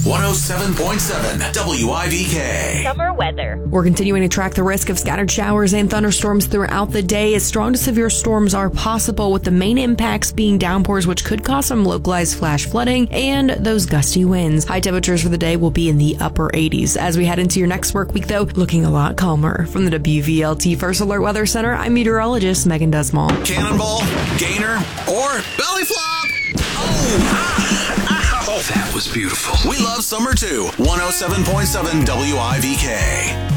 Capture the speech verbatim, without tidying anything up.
one oh seven point seven W I V K. Summer weather. We're continuing to track the risk of scattered showers and thunderstorms throughout the day as strong to severe storms are possible, with the main impacts being downpours, which could cause some localized flash flooding and those gusty winds. High temperatures for the day will be in the upper eighties. As we head into your next work week, though, looking a lot calmer. From the W V L T First Alert Weather Center, I'm meteorologist Megan Desmall. Cannonball, gainer, or belly flop. Oh, ah, ow. That was beautiful. We love summer too. one oh seven point seven W I V K.